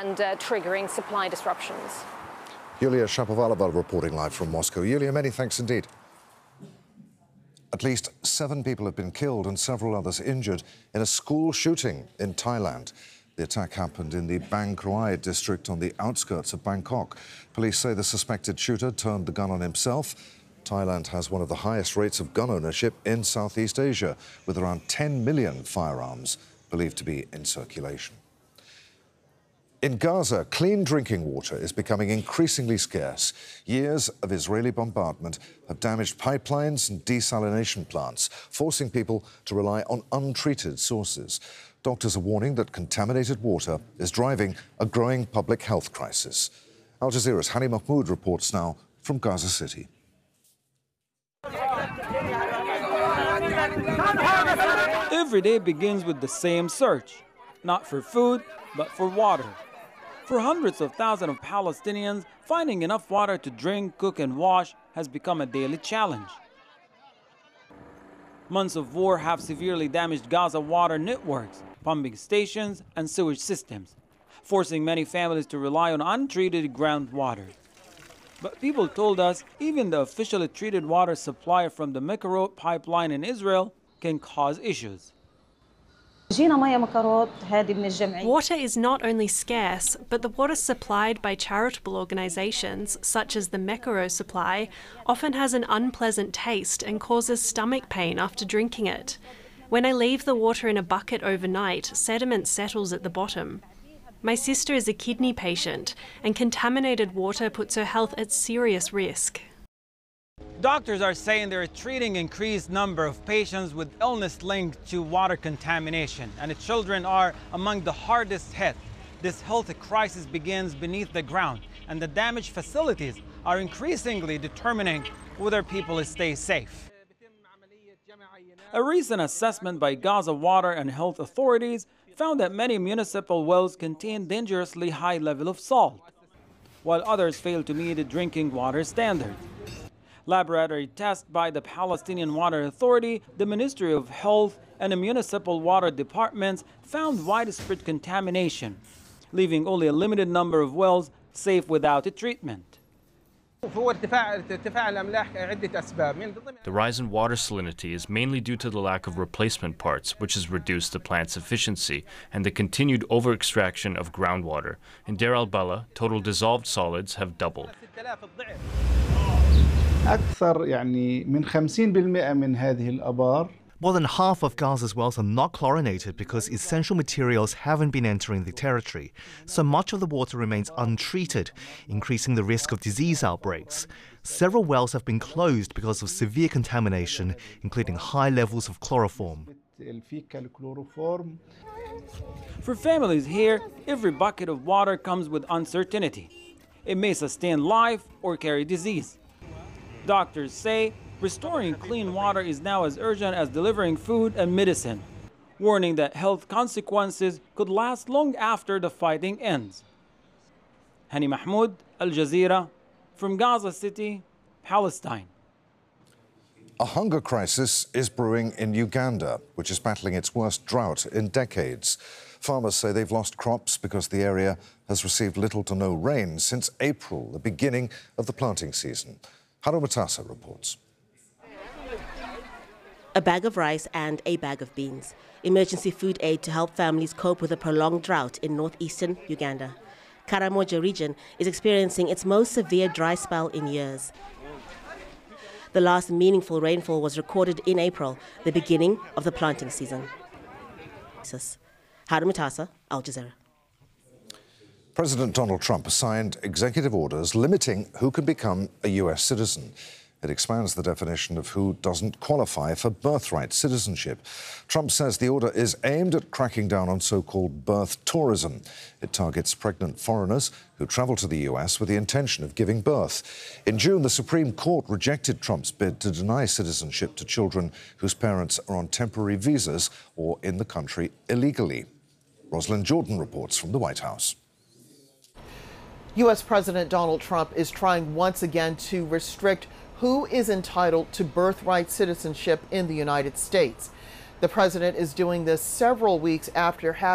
and triggering supply disruptions. Yulia Shapovalova reporting live from Moscow. Yulia, many thanks indeed. At least 7 people have been killed and several others injured in a school shooting in Thailand. The attack happened in the Bang Kroi district on the outskirts of Bangkok. Police say the suspected shooter turned the gun on himself. Thailand has one of the highest rates of gun ownership in Southeast Asia, with around 10 million firearms believed to be in circulation. In Gaza, clean drinking water is becoming increasingly scarce. Years of Israeli bombardment have damaged pipelines and desalination plants, forcing people to rely on untreated sources. Doctors are warning that contaminated water is driving a growing public health crisis. Al Jazeera's Hani Mahmoud reports now from Gaza City. Every day begins with the same search, not for food, but for water. For hundreds of thousands of Palestinians, finding enough water to drink, cook, and wash has become a daily challenge. Months of war have severely damaged Gaza water networks, pumping stations, and sewage systems, forcing many families to rely on untreated groundwater. But people told us even the officially treated water supply from the Mekorot pipeline in Israel can cause issues. Water is not only scarce, but the water supplied by charitable organisations, such as the Mekorot Supply, often has an unpleasant taste and causes stomach pain after drinking it. When I leave the water in a bucket overnight, sediment settles at the bottom. My sister is a kidney patient, and contaminated water puts her health at serious risk. Doctors are saying they're treating increased number of patients with illness linked to water contamination, and the children are among the hardest hit. This health crisis begins beneath the ground, and the damaged facilities are increasingly determining whether people stay safe. A recent assessment by Gaza Water and Health authorities found that many municipal wells contain dangerously high level of salt, while others fail to meet the drinking water standards. Laboratory tests by the Palestinian Water Authority, the Ministry of Health, and the municipal water departments found widespread contamination, leaving only a limited number of wells safe without a treatment. The rise in water salinity is mainly due to the lack of replacement parts, which has reduced the plant's efficiency, and the continued over-extraction of groundwater. In Deir al-Balah, total dissolved solids have doubled. More than half of Gaza's wells are not chlorinated because essential materials haven't been entering the territory, so much of the water remains untreated, increasing the risk of disease outbreaks. Several wells have been closed because of severe contamination, including high levels of chloroform. For families here, every bucket of water comes with uncertainty. It may sustain life or carry disease. Doctors say restoring clean water is now as urgent as delivering food and medicine, warning that health consequences could last long after the fighting ends. Hani Mahmoud, Al Jazeera, from Gaza City, Palestine. A hunger crisis is brewing in Uganda, which is battling its worst drought in decades. Farmers say they've lost crops because the area has received little to no rain since April, the beginning of the planting season. Harun Matassa reports. A bag of rice and a bag of beans. Emergency food aid to help families cope with a prolonged drought in northeastern Uganda. Karamoja region is experiencing its most severe dry spell in years. The last meaningful rainfall was recorded in April, the beginning of the planting season. Harun Matassa, Al Jazeera. President Donald Trump signed executive orders limiting who can become a U.S. citizen. It expands the definition of who doesn't qualify for birthright citizenship. Trump says the order is aimed at cracking down on so-called birth tourism. It targets pregnant foreigners who travel to the U.S. with the intention of giving birth. In June, the Supreme Court rejected Trump's bid to deny citizenship to children whose parents are on temporary visas or in the country illegally. Rosalind Jordan reports from the White House. U.S. President Donald Trump is trying once again to restrict who is entitled to birthright citizenship in the United States. The president is doing this several weeks after having